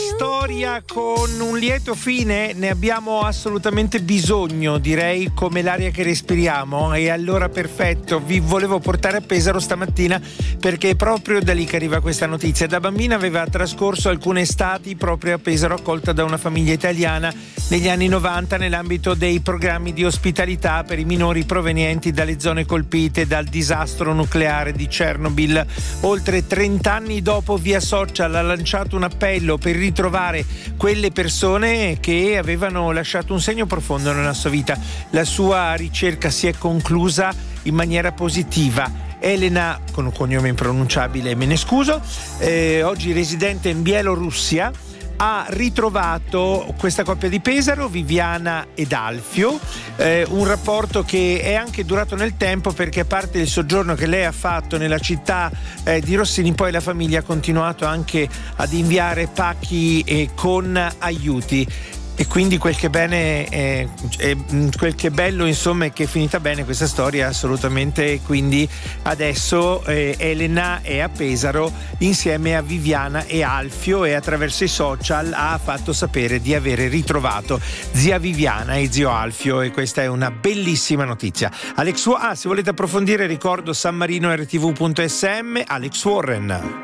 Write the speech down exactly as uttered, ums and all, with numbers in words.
storia con un lieto fine ne abbiamo assolutamente bisogno, direi, come l'aria che respiriamo. E allora perfetto, vi volevo portare a Pesaro stamattina perché è proprio da lì che arriva questa notizia. Da bambina aveva trascorso alcune estati proprio a Pesaro, accolta da una famiglia italiana negli anni novanta nell'ambito dei programmi di ospitalità per i minori provenienti dalle zone colpite dal disastro nucleare di Chernobyl. Oltre trenta anni dopo, via social ha lanciato un appello per ritrovare quelle persone che avevano lasciato un segno profondo nella sua vita. La sua ricerca si è conclusa in maniera positiva. Elena, con un cognome impronunciabile, me ne scuso, eh, oggi residente in Bielorussia, ha ritrovato questa coppia di Pesaro, Viviana ed Alfio, eh, un rapporto che è anche durato nel tempo, perché a parte il soggiorno che lei ha fatto nella città eh, di Rossini, poi la famiglia ha continuato anche ad inviare pacchi eh, con aiuti. E quindi quel che bene è, è, quel che è bello, insomma, è che è finita bene questa storia, assolutamente. Quindi adesso eh, Elena è a Pesaro insieme a Viviana e Alfio, e attraverso i social ha fatto sapere di avere ritrovato zia Viviana e zio Alfio, e questa è una bellissima notizia. Alex, ah, se volete approfondire ricordo sanmarino erre ti vu punto esse emme, Alex Warren.